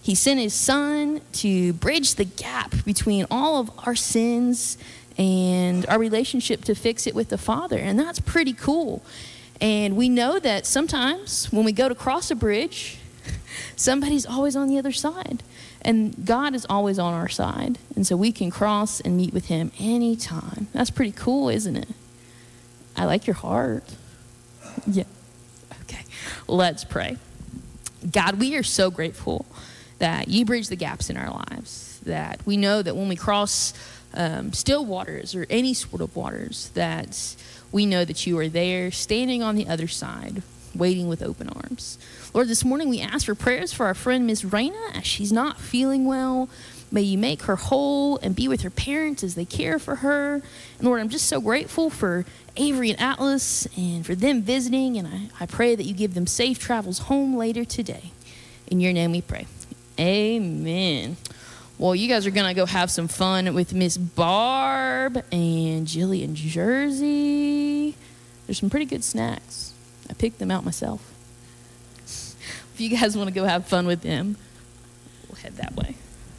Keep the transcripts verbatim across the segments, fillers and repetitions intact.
He sent his son to bridge the gap between all of our sins and our relationship to fix it with the Father. And that's pretty cool. And we know that sometimes when we go to cross a bridge, somebody's always on the other side. And God is always on our side. And so we can cross and meet with him anytime. That's pretty cool, isn't it? I like your heart. Yeah. Okay. Let's pray. God, we are so grateful that you bridge the gaps in our lives. That we know that when we cross um, still waters or any sort of waters, that we know that you are there, standing on the other side, waiting with open arms. Lord, this morning we ask for prayers for our friend Miss Raina as she's not feeling well. May you make her whole and be with her parents as they care for her. And Lord, I'm just so grateful for Avery and Atlas and for them visiting. And I, I pray that you give them safe travels home later today. In your name we pray. Amen. Well, you guys are going to go have some fun with Miss Barb and Jillian Jersey. There's some pretty good snacks. I picked them out myself. If you guys want to go have fun with them, we'll head that way.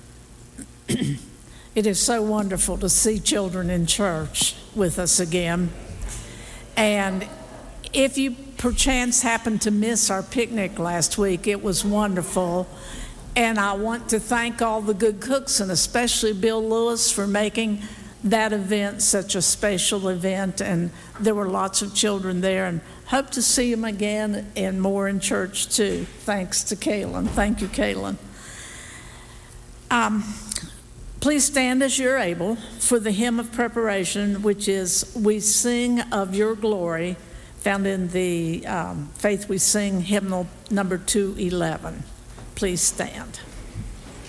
It is so wonderful to see children in church with us again. And if you perchance happened to miss our picnic last week, it was wonderful. And I want to thank all the good cooks and especially Bill Lewis for making that event such a special event. And there were lots of children there, and hope to see them again and more in church too. Thanks to Kaylin. Thank you, Kaylin. Um, please stand as you're able for the hymn of preparation, which is "We Sing of Your Glory," found in the um, Faith We Sing hymnal number two eleven. Please stand.